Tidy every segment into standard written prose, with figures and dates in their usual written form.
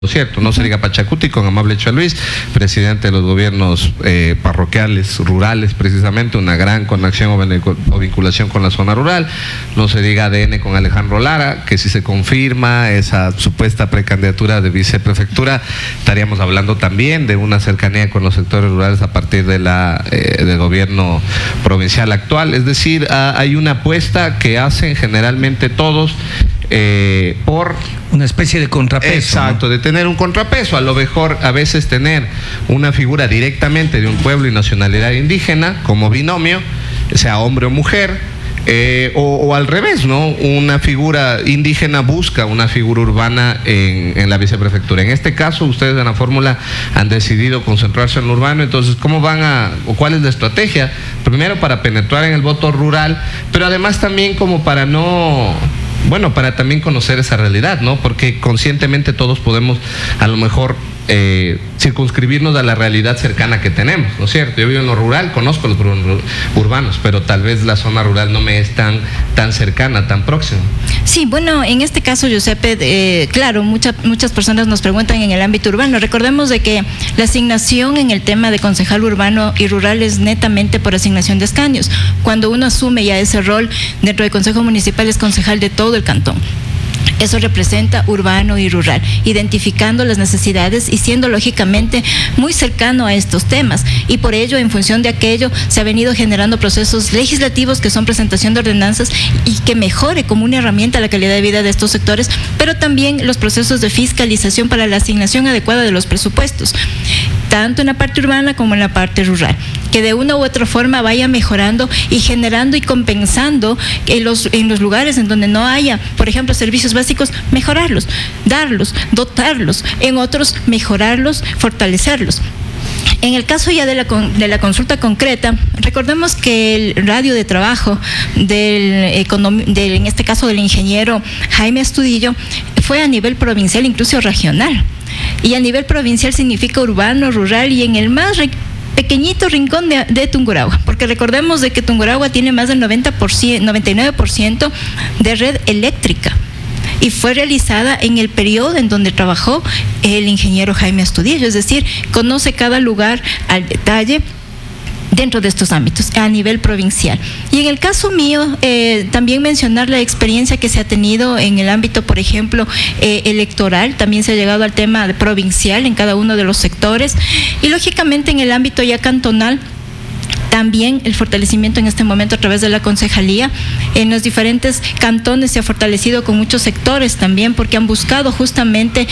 cierto, no se diga Pachacuti, con amable hecho a Luis, presidente de los gobiernos parroquiales, rurales, precisamente, una gran conexión o vinculación con la zona rural. No se diga ADN con Alejandro Lara, que si se confirma esa supuesta precandidatura de viceprefectura, estaríamos hablando también de una cercanía con los sectores rurales a partir de del gobierno provincial actual. Es decir, hay una apuesta que hacen generalmente todos por una especie de contrapeso. Exacto, ¿no? De tener un contrapeso, a lo mejor a veces tener una figura directamente de un pueblo y nacionalidad indígena como binomio, sea hombre o mujer, o al revés, ¿no? Una figura indígena busca una figura urbana en la viceprefectura. En este caso, ustedes en la fórmula han decidido concentrarse en lo urbano. Entonces, ¿cómo van o cuál es la estrategia? Primero, para penetrar en el voto rural, pero además también como para para también conocer esa realidad, ¿no? Porque conscientemente todos podemos a lo mejor circunscribirnos a la realidad cercana que tenemos, ¿no es cierto? Yo vivo en lo rural, conozco los urbanos, pero tal vez la zona rural no me es tan cercana, tan próxima. Sí, bueno, en este caso, Giuseppe, claro, muchas personas nos preguntan en el ámbito urbano. Recordemos de que la asignación en el tema de concejal urbano y rural es netamente por asignación de escaños. Cuando uno asume ya ese rol dentro del Consejo Municipal, es concejal de todo el cantón. Eso representa urbano y rural, identificando las necesidades y siendo lógicamente muy cercano a estos temas. Y por ello, en función de aquello, se ha venido generando procesos legislativos que son presentación de ordenanzas y que mejore como una herramienta la calidad de vida de estos sectores, pero también los procesos de fiscalización para la asignación adecuada de los presupuestos, tanto en la parte urbana como en la parte rural, que de una u otra forma vaya mejorando y generando y compensando en los lugares en donde no haya, por ejemplo, servicios básicos, mejorarlos, darlos, dotarlos, en otros mejorarlos, fortalecerlos. En el caso ya de la consulta concreta, recordemos que el radio de trabajo en este caso del ingeniero Jaime Astudillo fue a nivel provincial, incluso regional. Y a nivel provincial significa urbano, rural y en el más pequeñito rincón de Tungurahua, porque recordemos de que Tungurahua tiene más del 99% de red eléctrica y fue realizada en el periodo en donde trabajó el ingeniero Jaime Astudillo, es decir, conoce cada lugar al detalle dentro de estos ámbitos, a nivel provincial. Y en el caso mío, también mencionar la experiencia que se ha tenido en el ámbito, por ejemplo, electoral, también se ha llegado al tema provincial en cada uno de los sectores, y lógicamente en el ámbito ya cantonal, también el fortalecimiento en este momento a través de la concejalía. En los diferentes cantones se ha fortalecido con muchos sectores también, porque han buscado justamente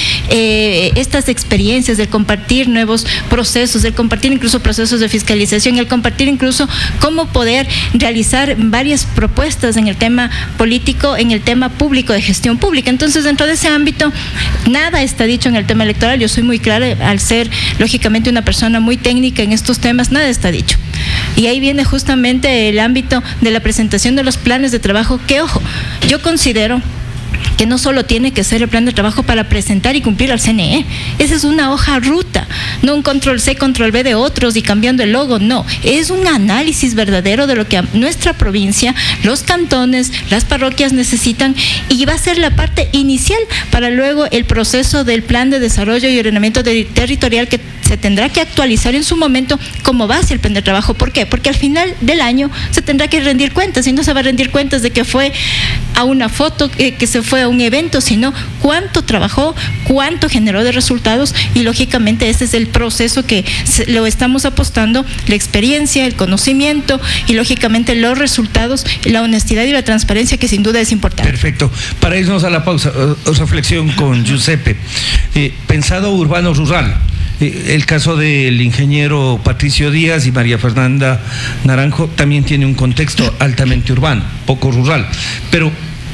estas experiencias del compartir nuevos procesos, del compartir incluso procesos de fiscalización, el compartir incluso cómo poder realizar varias propuestas en el tema político, en el tema público, de gestión pública. Entonces, dentro de ese ámbito, nada está dicho en el tema electoral. Yo soy muy clara, al ser lógicamente una persona muy técnica en estos temas, nada está dicho. Y ahí viene justamente el ámbito de la presentación de los planes de trabajo, que, ojo, yo considero que no solo tiene que ser el plan de trabajo para presentar y cumplir al CNE. Esa es una hoja ruta, no un control C, control V de otros y cambiando el logo, no. Es un análisis verdadero de lo que nuestra provincia, los cantones, las parroquias necesitan, y va a ser la parte inicial para luego el proceso del plan de desarrollo y ordenamiento territorial, que se tendrá que actualizar en su momento como base el plan de trabajo. ¿Por qué? Porque al final del año se tendrá que rendir cuentas, y no se va a rendir cuentas de que fue a una foto, que se fue a un evento, sino cuánto trabajó, cuánto generó de resultados, y lógicamente ese es el proceso que lo estamos apostando, la experiencia, el conocimiento y lógicamente los resultados, la honestidad y la transparencia, que sin duda es importante. Perfecto. Para irnos a la pausa, reflexión con Giuseppe. Pensado urbano-rural. El caso del ingeniero Patricio Díaz y María Fernanda Naranjo también tiene un contexto altamente urbano, poco rural. Pero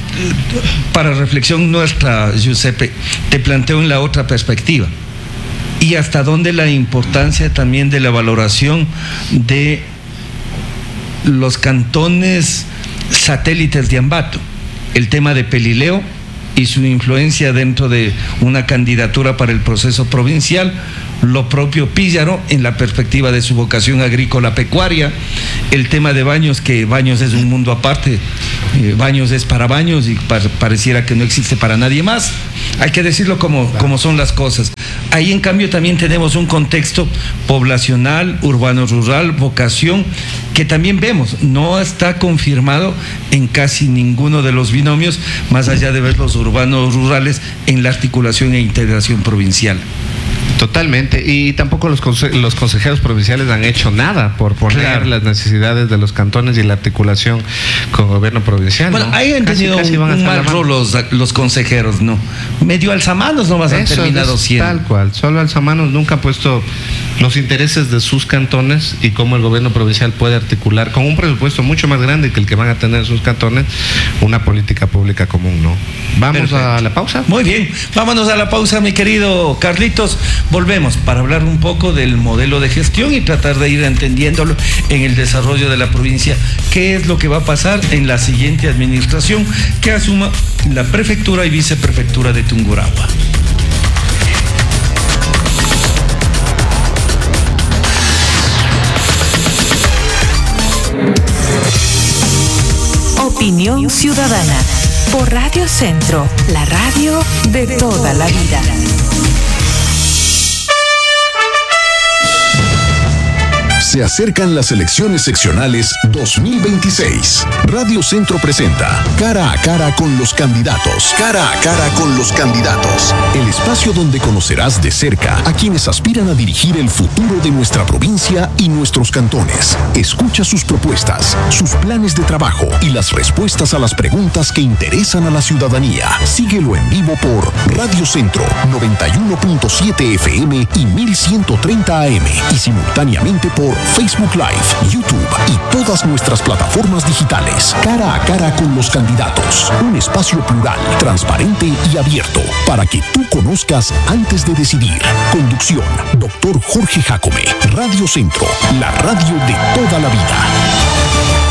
para reflexión nuestra, Giuseppe, te planteo en la otra perspectiva. Y hasta dónde la importancia también de la valoración de los cantones satélites de Ambato, el tema de Pelileo y su influencia dentro de una candidatura para el proceso provincial, lo propio Píllaro en la perspectiva de su vocación agrícola pecuaria. El tema de Baños, que Baños es un mundo aparte, Baños es para Baños y pareciera que no existe para nadie más. Hay que decirlo como son las cosas. Ahí en cambio también tenemos un contexto poblacional, urbano-rural, vocación, que también vemos, no está confirmado en casi ninguno de los binomios, más allá de ver los urbanos rurales en la articulación e integración provincial. Totalmente, y tampoco los consejeros provinciales han hecho nada por poner las necesidades de los cantones y la articulación con el gobierno provincial. Bueno, ahí han tenido un mal rol los consejeros, ¿no? Medio alzamanos nomás han terminado siendo. Tal cual, solo alzamanos, nunca ha puesto los intereses de sus cantones y cómo el gobierno provincial puede articular con un presupuesto mucho más grande que el que van a tener sus cantones una política pública común, ¿no? ¿Vamos a la pausa? Muy bien, vámonos a la pausa, mi querido Carlitos. Volvemos para hablar un poco del modelo de gestión y tratar de ir entendiéndolo en el desarrollo de la provincia. ¿Qué es lo que va a pasar en la siguiente administración que asuma la prefectura y viceprefectura de Tungurahua? Opinión Ciudadana por Radio Centro, la radio de toda la vida. Se acercan las elecciones seccionales 2026. Radio Centro presenta Cara a Cara con los candidatos. Cara a Cara con los candidatos. El espacio donde conocerás de cerca a quienes aspiran a dirigir el futuro de nuestra provincia y nuestros cantones. Escucha sus propuestas, sus planes de trabajo y las respuestas a las preguntas que interesan a la ciudadanía. Síguelo en vivo por Radio Centro 91.7 FM y 1130 AM y simultáneamente por Facebook Live, YouTube y todas nuestras plataformas digitales. Cara a Cara con los candidatos. Un espacio plural, transparente y abierto para que tú conozcas antes de decidir. Conducción, Dr. Jorge Jácome. Radio Centro, la radio de toda la vida.